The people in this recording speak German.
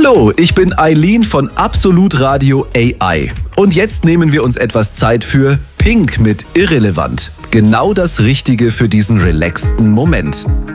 Hallo, ich bin Eileen von Absolut Radio AI. Und jetzt nehmen wir uns etwas Zeit für Pink mit Irrelevant. Genau das Richtige für diesen relaxten Moment.